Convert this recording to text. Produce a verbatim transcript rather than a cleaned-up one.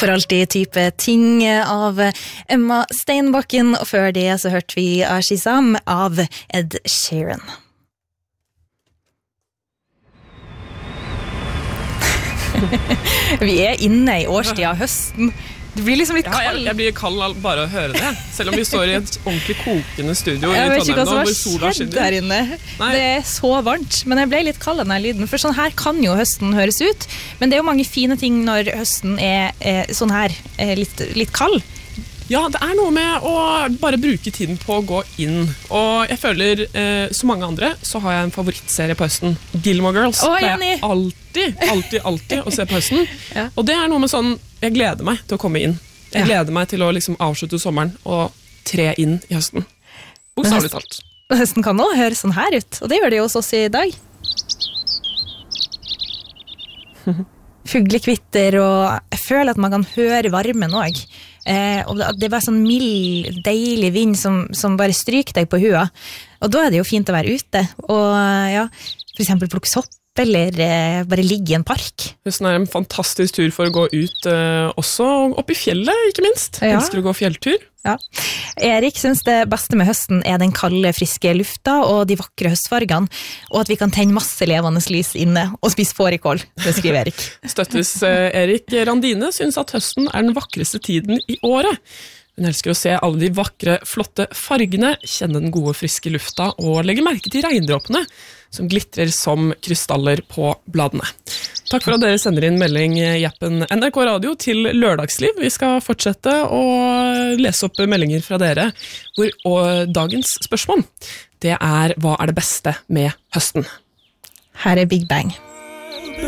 For alltid type ting av Emma Steinbakken, og før det så hørte vi Ashizam av Ed Sheeran. Vi er inne i årstida av høsten. Det blir liksom litt kald. Ja, jeg, jeg blir kald av bare å høre det. Selv om vi står i et ordentlig kokende studio i Jeg vet ikke Trondheim hva nå, som hvor sola har skjedd skinner. der inne. Nei. Det er så varmt, men jeg ble litt kald av denne lyden, for sånn her kan jo høsten høres ut. Men det er jo mange fine ting når høsten er, er sånn her, er litt, litt kald. Ja, det er noe med å bare bruke tiden på å gå inn. Og jeg føler, eh, som mange andre, så har jeg en favorittserie på høsten. Gilmore Girls. Å, Det enig. er alltid, alltid, alltid å se på høsten. Ja. Og det er noe med sånn, jeg gleder meg til å komme inn. Jeg Ja. gleder meg til å liksom avslutte sommeren og tre inn i høsten. Bokstavlig talt. Høsten kan også høre sånn her ut, og det gjør det jo hos oss i dag. Fuglekvitter, og jeg føler at man kan høre varmen også. Eh, og det- det var sånn mild, deilig vind som, som bare stryker deg på hua. Og da er det jo fint å være ute, og ja, for eksempel plukke sopp, eller eh, bare ligge i en park. Høsten er en fantastisk tur for å gå ut eh, også, og opp i fjellet, ikke minst. Jeg Ja. elsker å gå fjelltur. Ja. Erik synes det beste med høsten er den kalde, friske lufta og de vakre høstfargene, og at vi kan tenne masse levende lys inne og spise fårikål, det skriver Erik. Støttes eh, Erik. Randine synes at høsten er den vakreste tiden i året. Hun elsker å se alle de vakre, flotte fargene, kjenne den gode, friske lufta og legge merke til regndråpene som glitrer som krystaller på bladene. Takk for at dere sender inn melding i appen N R K Radio til Lørdagsliv. Vi skal fortsette å lese opp meldinger fra dere, hvor, og dagens spørsmål, det er hva er det beste med høsten? Her er Big Bang.